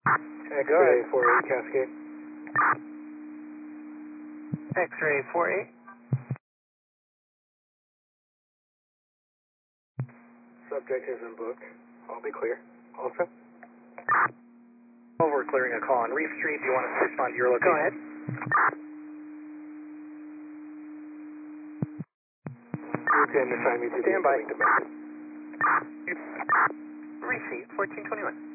X-ray 48 Cascade. X-ray 48. Subject isn't booked. I'll be clear. All set. Over clearing a call on Reef Street. Do you want us to respond to your location? Go ahead. Route 10 assign me to the Stand by. incoming demand. Receipt 1421.